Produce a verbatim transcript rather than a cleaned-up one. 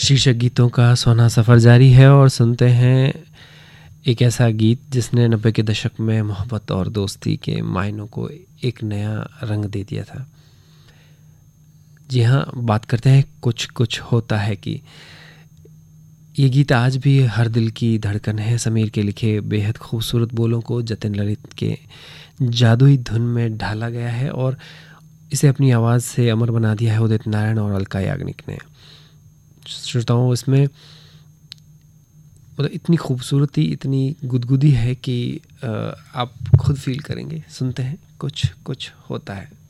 शीर्षक गीतों का सोना सफ़र जारी है और सुनते हैं एक ऐसा गीत जिसने नब्बे के दशक में मोहब्बत और दोस्ती के मायनों को एक नया रंग दे दिया था। जी हाँ, बात करते हैं कुछ कुछ होता है कि ये गीत आज भी हर दिल की धड़कन है। समीर के लिखे बेहद खूबसूरत बोलों को जतिन ललित के जादुई धुन में ढाला गया है और इसे अपनी आवाज़ से अमर बना दिया है उदित नारायण और अलका याग्निक ने। श्रोताओं, इसमें मतलब इतनी खूबसूरती, इतनी गुदगुदी है कि आप खुद फील करेंगे। सुनते हैं कुछ कुछ होता है।